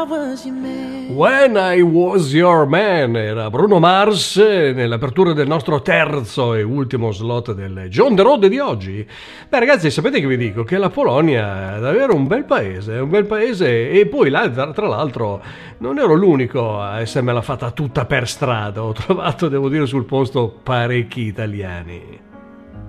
When I Was Your Man era Bruno Mars nell'apertura del nostro terzo e ultimo slot del John the Road di oggi. Beh ragazzi, sapete che vi dico? Che la Polonia è davvero un bel paese e poi là tra l'altro non ero l'unico a essermela fatta tutta per strada, ho trovato, devo dire, sul posto parecchi italiani.